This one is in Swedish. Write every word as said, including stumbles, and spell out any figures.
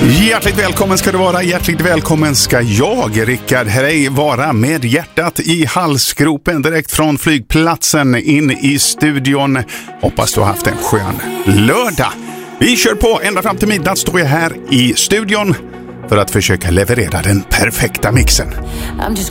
Hjärtligt välkommen ska du vara, hjärtligt välkommen ska jag, Rickard Herrey, vara med hjärtat i halsgropen direkt från flygplatsen in i studion. Hoppas du har haft en skön lördag. Vi kör på, ända fram till midnatt står jag här i studion för att försöka leverera den perfekta mixen. I'm just